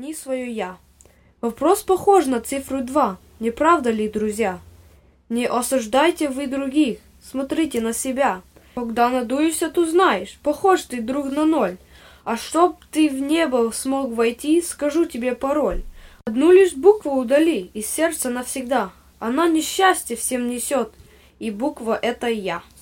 Сохрани свое «я». Вопрос похож на цифру 2, не правда ли, друзья? Не осуждайте вы других, смотрите на себя. Когда надуешься, то знаешь, похож ты друг на 0. А чтоб ты в небо смог войти, скажу тебе пароль. Одну лишь букву удали из сердца навсегда. Она несчастье всем несет, и буква — это «я».